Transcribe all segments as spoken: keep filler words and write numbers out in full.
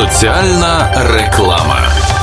Соціальна реклама.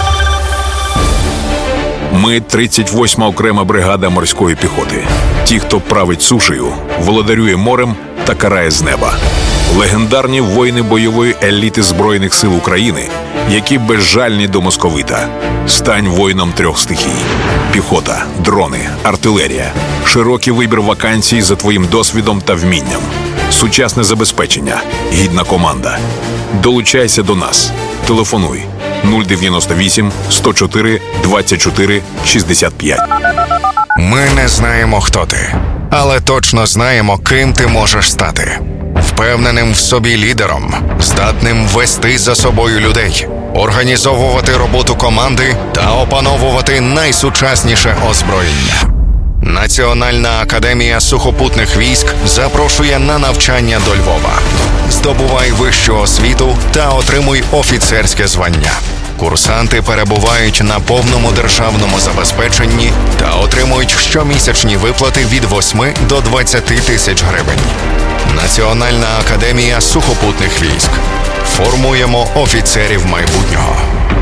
Ми тридцять восьма окрема бригада морської піхоти. Ті, хто править сушею, володарює морем та карає з неба. Легендарні воїни бойової еліти Збройних сил України, які безжальні до московита. Стань воїном трьох стихій. Піхота, дрони, артилерія. Широкий вибір вакансій за твоїм досвідом та вмінням. Сучасне забезпечення, гідна команда. Долучайся до нас. Телефонуй нуль дев'яносто вісім сто чотири двадцять чотири шістдесят п'ять. Ми не знаємо, хто ти, але точно знаємо, ким ти можеш стати. Впевненим в собі лідером, здатним вести за собою людей, організовувати роботу команди та опановувати найсучасніше озброєння. Національна академія сухопутних військ запрошує на навчання до Львова. Здобувай вищу освіту та отримуй офіцерське звання. Курсанти перебувають на повному державному забезпеченні та отримують щомісячні виплати від восьми до двадцяти тисяч гривень. Національна академія сухопутних військ. Формуємо офіцерів майбутнього.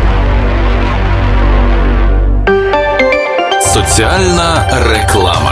Соціальна реклама.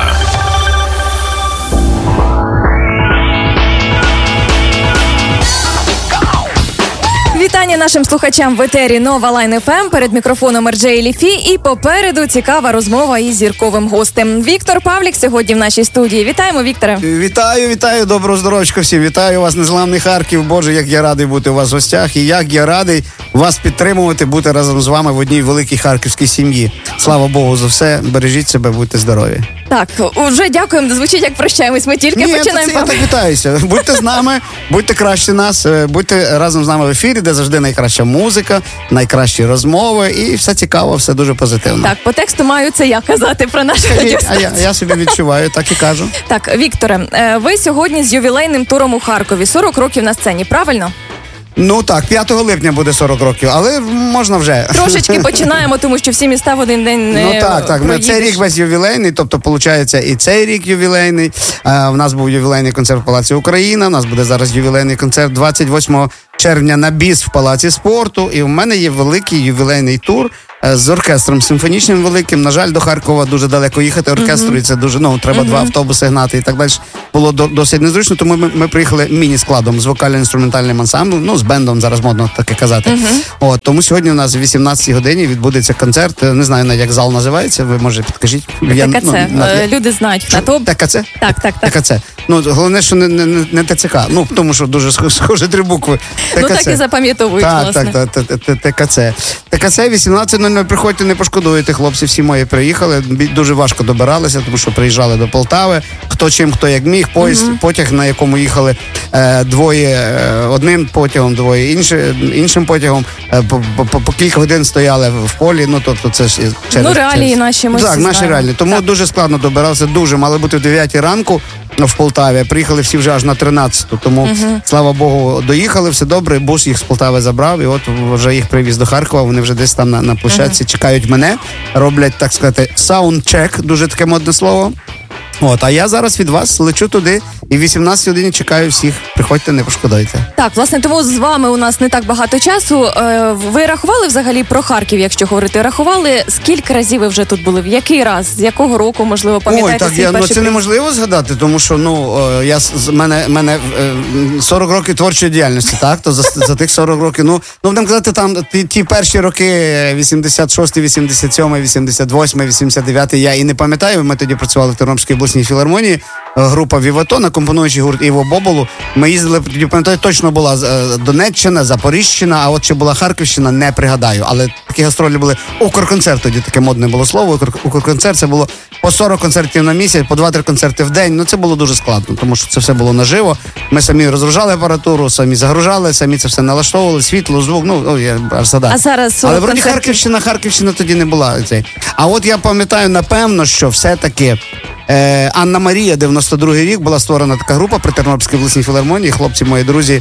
Вітання нашим слухачам в етері Нова Лайн еф ем. Перед мікрофоном ар джей Ліфі і попереду цікава розмова із зірковим гостем. Віктор Павлік сьогодні в нашій студії. Вітаємо, Вікторе. Вітаю, вітаю, доброго здоров'ячка всім. Вітаю вас, незламний Харків. Боже, як я радий бути у вас в гостях і як я радий вас підтримувати, бути разом з вами в одній великій харківській сім'ї. Слава Богу за все. Бережіть себе, будьте здорові. Так, уже дякуємо. Звучить як прощаємось. Ми тільки Ні, починаємо. Ні, я так вітаюся. Будьте з нами, будьте краще нас, будьте разом з нами в ефірі, де завжди найкраща музика, найкращі розмови і все цікаво, все дуже позитивно. Так, по тексту маю це я казати про нашу радіостанцію. А я, я собі відчуваю, так і кажу. Так, Вікторе, ви сьогодні з ювілейним туром у Харкові. сорок років на сцені, правильно? Ну так, п'ятого липня буде сорок років, але можна вже. Трошечки починаємо, тому що всі міста в один день не Ну так, так, проїдеш. цей рік весь ювілейний, тобто, виходить, і цей рік ювілейний. А, в нас був ювілейний концерт в Палаці Україна, у нас буде зараз ювілейний концерт двадцять восьмого червня на біс в Палаці спорту, і в мене є великий ювілейний тур з оркестром симфонічним великим. На жаль, до Харкова дуже далеко їхати оркестру, mm-hmm. і це дуже, ну, треба mm-hmm. два автобуси гнати і так далі. Було до, досить незручно, тому ми, ми приїхали міні-складом з вокально-інструментальним ансамблем, ну, з бендом, зараз модно таке казати. Mm-hmm. От, тому сьогодні у нас о вісімнадцятій годині відбудеться концерт, не знаю, як зал називається, ви, може, підкажіть. ТКЦ, ну, на... люди знають. На то... ТКЦ? Так, так, так. ТКЦ. Ну, головне, що не, не, не ТЦК, ну, тому що дуже схожі три букви. ТКЦ. Ну, так і запам'ятовують, так, власне. Так, так, так, ТКЦ. ТКЦ вісімнадцять нуль нуль, приходьте, не пошкодуєте, хлопці, всі мої приїхали, дуже важко добиралися, тому що приїжджали до Полтави, хто чим, хто як міг, поїзд, mm-hmm. потяг, на якому їхали е, двоє, е, одним потягом, двоє інші, іншим потягом, е, по, по, по кілька годин стояли в полі, ну, тобто це ж через... Ну, реалії через... наші, ми Так, всі наші знаємо. реалії, тому так. Дуже складно добиралися, дуже, мали бути в дев'ятій ранку в Полтаві, приїхали всі вже аж на тринадцяту, тому, uh-huh. слава Богу, доїхали, все добре, бус їх з Полтави забрав, і от вже їх привіз до Харкова, вони вже десь там на, на площадці uh-huh. чекають мене, роблять, так сказати, саундчек, дуже таке модне слово. От, а я зараз від вас лечу туди і в вісімнадцятій годині чекаю всіх. Приходьте, не пошкодуйте. Так, власне, тому з вами у нас не так багато часу. Ви рахували взагалі про Харків, якщо говорити? Рахували, скільки разів ви вже тут були? В який раз? З якого року, можливо, пам'ятаєте? Ой, так, я, ну, це неможливо згадати, тому що, ну, я, з мене, мене сорок років творчої діяльності, так? То за, за тих сорок років, ну, ну, будемо казати, там, ті, ті перші роки, вісімдесят шостий, вісімдесят сьомий, вісімдесят восьмий, вісімдесят дев'ятий, я і не пам'ятаю, ми тоді працювали в Тернопільській обласній філармонії, група Віватон, акомпонуючий гурт Іво Боболу. Ми їздили, тоді, пам'ятаю, точно була Донеччина, Запоріжщина, а от ще була Харківщина, не пригадаю. Але такі гастролі були. Укрконцерт тоді таке модне було слово. Укрконцерт, це було по сорок концертів на місяць, по два-три концерти в день. Ну, це було дуже складно, тому що це все було наживо. Ми самі розгружали апаратуру, самі загружали, самі це все налаштовували, світло, звук, ну, о, я аж задав. А зараз Але вроді концерти... Харківщина, Харківщина тоді не була. Цей. А от я пам'ятаю, напевно, що все-таки Е, Анна Марія, дев'яносто другий рік, була створена така група при Тернопільській обласній філармонії. Хлопці, мої друзі,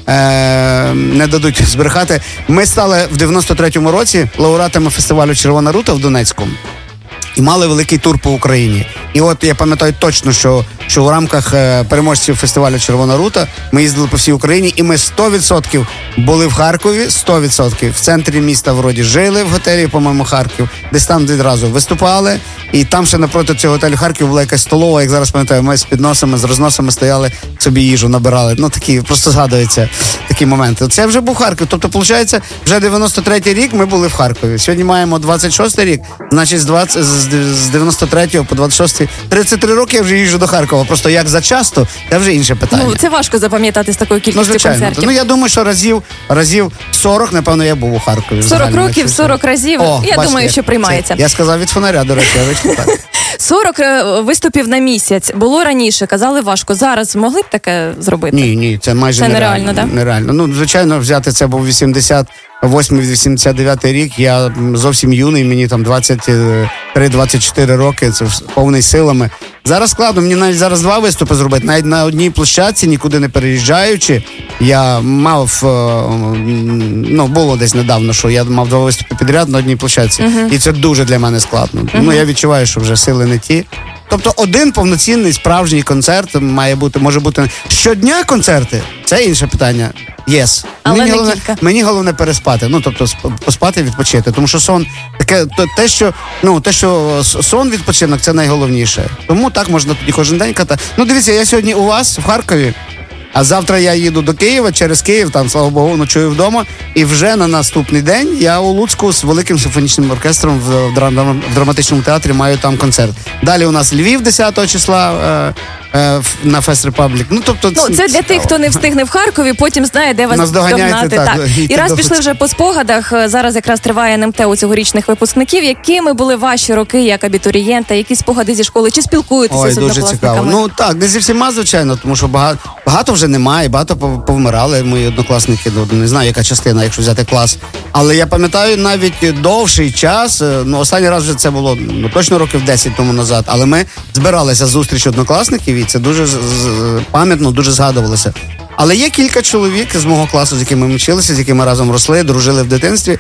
е, не дадуть збрехати. Ми стали в дев'яносто третьому році лауреатами фестивалю «Червона рута» в Донецьку. і мали великий тур по Україні. І от я пам'ятаю точно, що, що в рамках е, переможців фестивалю «Червона рута» ми їздили по всій Україні, і ми сто відсотків були в Харкові, сто відсотків в центрі міста вроді жили в готелі, по-моєму, Харків, десь там відразу виступали, і там ще напроти цього готелю Харків була якась столова, як зараз пам'ятаю, ми з підносами, з розносами стояли, собі їжу набирали. Ну, такі, просто згадуються такі моменти. Це вже був Харків. Тобто, виходить, вже дев'яносто третій рік ми були в Харкові. Сьогодні маємо двадцять шостий рік, значить, з, двадцять, з дев'яносто третього по двадцять шостий, тридцять три роки я вже їжджу до Харкова. Просто як зачасто, це вже інше питання. Ну, це важко запам'ятати з такою кількістю ну, звичайно. концертів. Ну, я думаю, що разів, разів сорок, напевно, я був у Харкові. сорок років, сорок разів. О, я бачите, думаю, що приймається. Це, я сказав від фонаря, до речі, я вийшов так. сорок виступів на місяць. Було раніше, казали важко. Зараз могли б таке зробити? Ні, ні, це майже це нереально. нереально, так? Нереально. Ну, звичайно, взяти це був вісімдесят восьмий вісімдесят дев'ятий рік. Я зовсім юний, мені там двадцять три двадцять чотири роки, це повний силами. Зараз складно, мені навіть зараз два виступи зробити. Навіть на одній площадці, нікуди не переїжджаючи. Я мав, ну, було десь недавно, що я мав два виступи підряд на одній площадці. Uh-huh. І це дуже для мене складно. Uh-huh. Ну, я відчуваю, що вже сили не ті. Тобто один повноцінний справжній концерт має бути, може бути щодня концерти, це інше питання. Yes. Але мені, не головне, кілька. мені головне переспати. Ну, тобто поспати, відпочити. Тому що сон, таке, то, те, що, ну, те, що сон, відпочинок, це найголовніше. Тому так можна тоді кожен день катати. Ну, дивіться, я сьогодні у вас в Харкові, а завтра я їду до Києва, через Київ, там, слава Богу, ночую вдома. І вже на наступний день я у Луцьку з великим симфонічним оркестром в, драм, в драматичному театрі маю там концерт. Далі у нас Львів десятого числа е, е, на Фест Репаблік. Ну, тобто, ну, це для тих, хто не встигне в Харкові, потім знає, де вас догнати. Так, так. І раз пішли вже по спогадах, зараз якраз триває ен ем те у цьогорічних випускників. Якими були ваші роки як абітурієнта, які спогади зі школи? Чи спілкуєтеся Ой, з однокласниками? Дуже цікаво. Ну так, не зі всіма, звичайно, тому що багато, багато вже немає, багато повмирали мої однокласники, ну, не знаю, яка частина, якщо взяти клас. Але я пам'ятаю навіть довший час, ну, останній раз вже це було, ну, точно років десять тому назад, але ми збиралися зустріч однокласників, і це дуже з- з- пам'ятно, дуже згадувалося. Але є кілька чоловік з мого класу, з якими ми вчилися, з якими разом росли, дружили в дитинстві.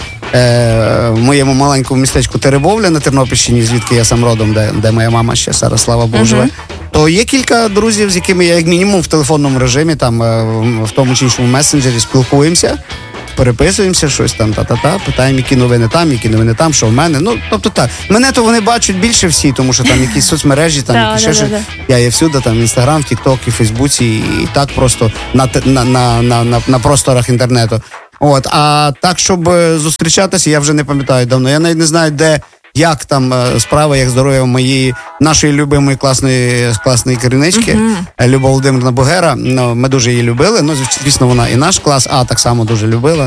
Е, в моєму маленькому містечку Теребовля на Тернопільщині, звідки я сам родом, де, де моя мама ще зараз, слава Богу, живе. То є кілька друзів, з якими я, як мінімум, в телефонному режимі, там, е, в тому чи іншому месенджері спілкуємося, переписуємося, щось там, та-та-та, питаємо, які новини там, які новини там, що в мене. Ну, тобто так. Мене то вони бачать більше всі, тому що там якісь соцмережі, там, які ще щось. Я є всюди, там, Інстаграм, Тікток, і Фейсбуці, і так просто на, на, на, на, на, на просторах інтернету. От, а так, щоб зустрічатися, я вже не пам'ятаю давно. Я навіть не знаю, де, як там справа, як здоров'я моєї, нашої любимої класної, класної керівнички, mm-hmm. Люба Володимирівна Бугера. Ну, ми дуже її любили. Ну, звісно, вона і наш клас А так само дуже любила.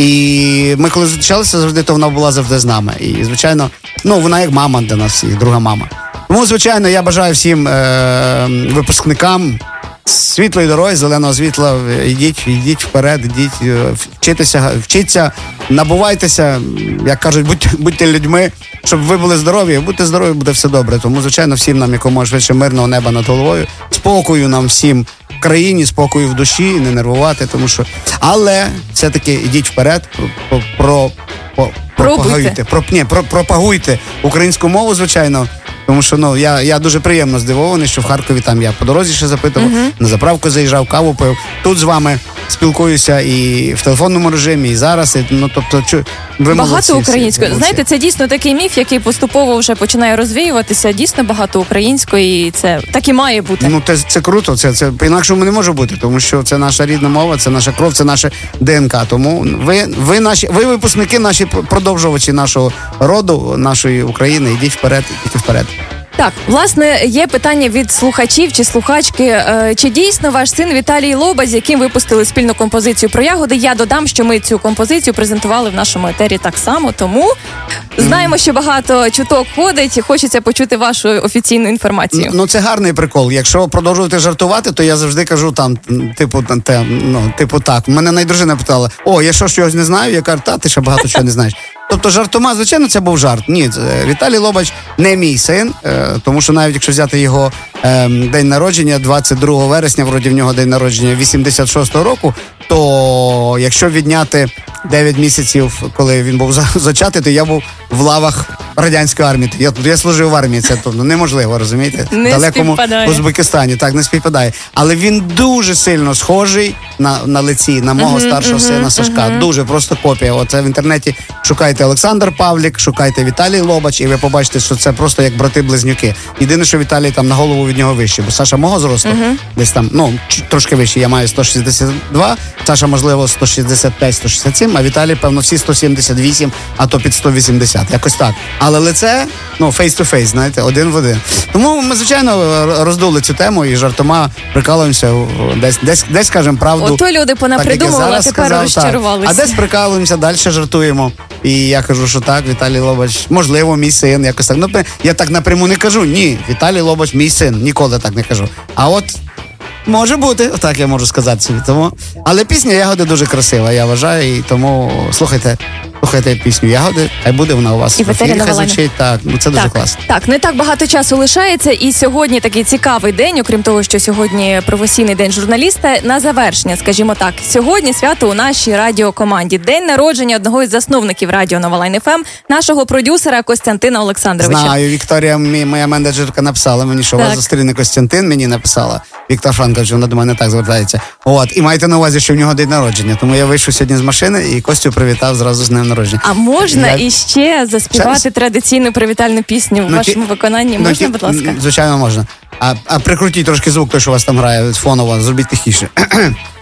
І ми коли зустрічалися завжди, то вона була завжди з нами. І, звичайно, ну, вона як мама для нас всіх, друга мама. Тому, звичайно, я бажаю всім е- випускникам світлої дороги, зеленого світла. Йдіть, йдіть вперед, йдіть, вчитися, вчіться, набувайтеся, як кажуть, будьте, будьте людьми, щоб ви були здорові. Будьте здорові, буде все добре. Тому, звичайно, всім нам якомога швидше мирного неба над головою. Спокою нам всім в країні, спокою в душі, не нервувати, тому що... Але все-таки йдіть вперед, про, про, про, пропагуйте, про, ні, про, пропагуйте українську мову, звичайно. Тому що, ну, я, я дуже приємно здивований, що в Харкові там я по дорозі ще запитував, uh-huh. на заправку заїжджав, каву пив. Тут з вами спілкуюся і в телефонному режимі, і зараз. І, ну, тобто, чу, ви багато молодці, української. молодці. Знаєте, це дійсно такий міф, який поступово вже починає розвіюватися. Дійсно багато української, і це так і має бути. Ну, це, це круто, це, це по-інакшому не може бути, тому що це наша рідна мова, це наша кров, це наше ДНК. Тому ви, ви, наші, ви випускники, наші продовжувачі нашого роду, нашої України, йдіть вперед, йдіть вперед. Так, власне, є питання від слухачів чи слухачки. Е, чи дійсно ваш син Віталій Лоба, з яким випустили спільну композицію про ягоди? Я додам, що ми цю композицію презентували в нашому етері так само, тому знаємо, що багато чуток ходить і хочеться почути вашу офіційну інформацію. Ну, це гарний прикол. Якщо продовжувати жартувати, то я завжди кажу там, типу, те, ну, типу так. Мене найдружина питала, о, я що, щось не знаю? Я кажу, та, ти ще багато чого не знаєш. Тобто жартома, звичайно, це був жарт. Ні, Віталій Лобач не мій син, тому що навіть якщо взяти його е, день народження, двадцять другого вересня, вроді в нього день народження вісімдесят шостого року, то якщо відняти дев'ять місяців, коли він був зачатий, то я був в лавах радянської армії. Я тут я служив в армії, це тобто, неможливо, розумієте? Не В далекому співпадає. Узбекистані, так, не співпадає. Але він дуже сильно схожий на, на лиці, на мого uh-huh, старшого uh-huh, сина Сашка. Uh-huh. Дуже просто копія. Оце в інтернеті шукайте Олександр Павлік, шукайте Віталій Лобач, і ви побачите, що це просто як брати-близнюки. Єдине, що Віталій там на голову від нього вищий, бо Саша мого зросту, uh-huh. десь там, ну, трошки вищий, я маю сто шістдесят два, Саша, можливо, сто шістдесят п'ять - сто шістдесят сім, а Віталій, певно, всі сто сімдесят вісім, а то під сто вісімдесят, якось так. Але лице, ну, face-to-face, знаєте, один в один. Тому ми, звичайно, роздули цю тему і жартома прикалуємося, десь, десь, десь кажемо правду. Ото люди понапридумували, а тепер сказав, розчарувалися. А десь прикалуємося, далі жартуємо. І я кажу, що так, Віталій Лобач, можливо, мій син, якось так. Ну, я так напряму не кажу, ні, Віталій Лобач, мій син, ніколи так не кажу. А от може бути, так я можу сказати собі. Тому. Але пісня «Ягоди» дуже красива, я вважаю, і тому слухайте, слухайте пісню «Ягоди», хай буде вона у вас. І в ефірі хай звучить, так, ну це дуже так, класно. Так, не так багато часу лишається, і сьогодні такий цікавий день, окрім того, що сьогодні професійний день журналіста, на завершення, скажімо так. Сьогодні свято у нашій радіокоманді. День народження одного із засновників радіо Нова Лайн еф ем, нашого продюсера Костянтина Олександровича. Знаю, Вікторія, мій, моя менеджерка, написала мені, що так. вас зустріне Костянтин, мені написала. Віктор Франкович, вона до мене так звертається. От, і майте на увазі, що в нього день народження. Тому я вийшов сьогодні з машини і Костю привітав зразу з днем народження. А можна я... іще заспівати Щас? традиційну привітальну пісню в Ну, вашому ті... виконанні? Ну, Можна, ті... будь ласка? Звичайно, можна. А, а прикрутіть трошки звук, той, що у вас там грає, фоново, зробіть тихіше.